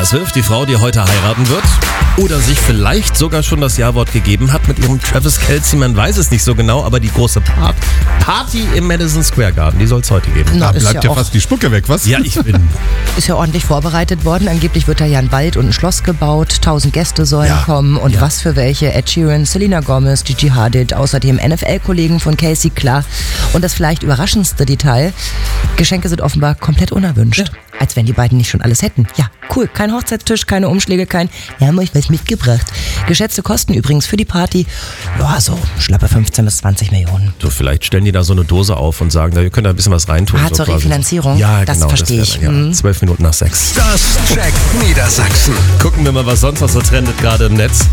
Taylor Swift, die Frau, die heute heiraten wird oder sich vielleicht sogar schon das Ja-Wort gegeben hat mit ihrem Travis Kelce, man weiß es nicht so genau, aber die große Party im Madison Square Garden, die soll es heute geben. Na, Da bleibt ja fast die Spucke weg, was? Ja, ich bin... Ist ja ordentlich vorbereitet worden. Angeblich wird da ja ein Wald und ein Schloss gebaut. 1000 Gäste sollen kommen. Und was für welche? Ed Sheeran, Selena Gomez, Gigi Hadid, außerdem NFL-Kollegen von Casey, klar. Und das vielleicht überraschendste Detail: Geschenke sind offenbar komplett unerwünscht. Ja. Als wenn die beiden nicht schon alles hätten. Ja, cool. Kein Hochzeitstisch, keine Umschläge, wir haben euch was mitgebracht. Geschätzte Kosten übrigens für die Party, ja, so schlappe 15 bis 20 Millionen. So, vielleicht stellen die da so eine Dose auf und sagen, ihr könnt da ein bisschen was reintun. Zur quasi. Refinanzierung? Ja, Das genau. verstehe ich. Ja, 12 Minuten nach 6. Das checkt Niedersachsen. Gucken wir mal, was sonst noch so trendet gerade im Netz.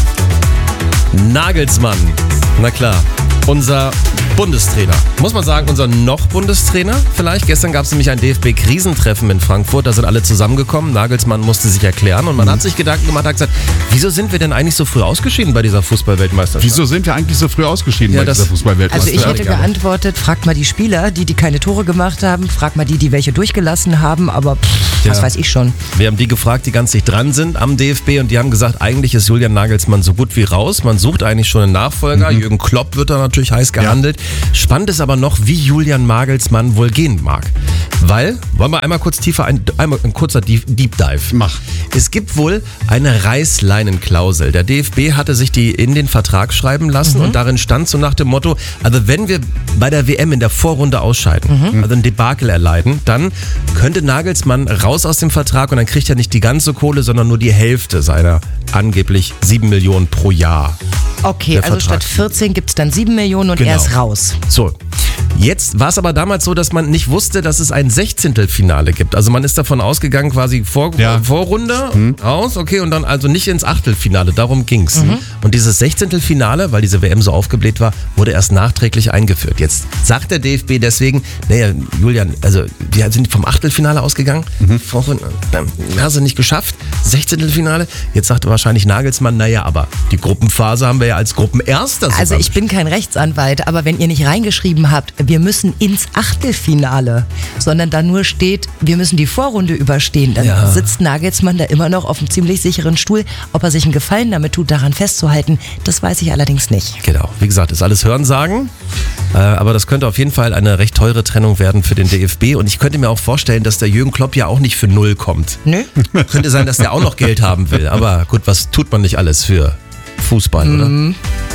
Nagelsmann, na klar, unser Bundestrainer. Muss man sagen, unser noch Bundestrainer vielleicht. Gestern gab es nämlich ein DFB-Krisentreffen in Frankfurt, da sind alle zusammengekommen. Nagelsmann musste sich erklären und man hat sich Gedanken gemacht, hat gesagt, wieso sind wir denn eigentlich so früh ausgeschieden bei dieser Fußball-Weltmeisterschaft? Wieso sind wir eigentlich so früh ausgeschieden Ja, bei dieser Also Fußball-Weltmeisterschaft? ich hätte geantwortet, fragt mal die Spieler, die keine Tore gemacht haben, fragt mal die welche durchgelassen haben, aber was weiß ich schon. Wir haben die gefragt, die ganz dicht dran sind am DFB und die haben gesagt, eigentlich ist Julian Nagelsmann so gut wie raus. Man sucht eigentlich schon einen Nachfolger. Jürgen Klopp wird da natürlich heiß gehandelt. Spannend ist aber noch, wie Julian Nagelsmann wohl gehen mag. Weil, wollen wir einmal kurz tiefer, einmal ein kurzer Deep Dive. Mach. Es gibt wohl eine Reißleinenklausel. Der DFB hatte sich die in den Vertrag schreiben lassen und darin stand so nach dem Motto, also wenn wir bei der WM in der Vorrunde ausscheiden, also ein Debakel erleiden, dann könnte Nagelsmann raus aus dem Vertrag und dann kriegt er nicht die ganze Kohle, sondern nur die Hälfte seiner angeblich 7 Millionen pro Jahr. Okay, Der also Vertrag. statt 14 gibt es dann 7 Millionen und Genau. er ist raus. So, jetzt war es aber damals so, dass man nicht wusste, dass es ein Sechzehntelfinale gibt. Also man ist davon ausgegangen, quasi Vorrunde raus, okay, und dann also nicht ins Achtelfinale, darum ging's. Und dieses Sechzehntelfinale, weil diese WM so aufgebläht war, wurde erst nachträglich eingeführt. Jetzt sagt der DFB deswegen, naja, Julian, also wir sind vom Achtelfinale ausgegangen, Vorrunde, hast du nicht geschafft, Sechzehntelfinale. Jetzt sagt wahrscheinlich Nagelsmann, naja, aber die Gruppenphase haben wir ja als Gruppenerster Also sogar ich bin kein Rechtsanwalt, aber wenn ihr nicht reingeschrieben habt, wir müssen ins Achtelfinale, sondern da nur steht, wir müssen die Vorrunde überstehen, dann sitzt Nagelsmann da immer noch auf einem ziemlich sicheren Stuhl. Ob er sich einen Gefallen damit tut, daran festzuhalten, das weiß ich allerdings nicht. Genau, wie gesagt, ist alles Hörensagen, aber das könnte auf jeden Fall eine recht teure Trennung werden für den DFB und ich könnte mir auch vorstellen, dass der Jürgen Klopp ja auch nicht für 0 kommt. Nö? Könnte sein, dass der auch noch Geld haben will, aber gut, was tut man nicht alles für Fußball, oder?